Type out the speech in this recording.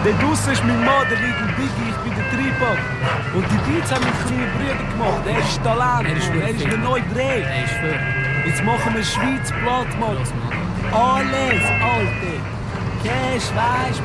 Dort draussen ist mein Mann, der Little Biggie, ich bin der Triebak. Und die Beats haben mich kleine Brüder gemacht. Er ist Talent, er ist der neue Dreh. Er ist für. Jetzt machen wir Schweiz platt, Mann. Alles, Alter. Cash, weisst,